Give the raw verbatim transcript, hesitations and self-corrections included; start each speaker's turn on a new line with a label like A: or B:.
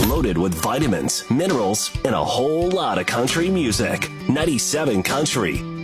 A: loaded with vitamins, minerals, and a whole lot of country music. ninety-seven Country.